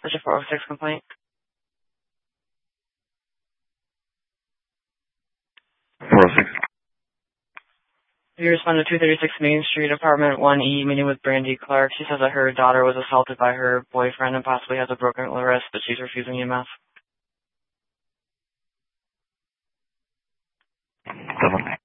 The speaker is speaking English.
What's your 406 complaint? You respond to 236 Main Street, Apartment 1E, meeting with Brandy Clark. She says that her daughter was assaulted by her boyfriend and possibly has a broken wrist, but she's refusing EMS. 7.